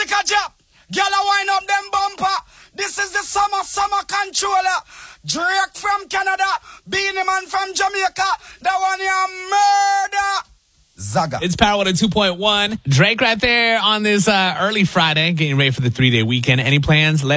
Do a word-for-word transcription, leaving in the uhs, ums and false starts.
Music a jab. Girl a wind up them bumper. This is the summer, summer controller. Drake from Canada. Beanie Man from Jamaica. That one here murder. Zaga. It's Power one oh two point one. Drake right there on this uh, early Friday, getting ready for the three-day weekend. Any plans? Let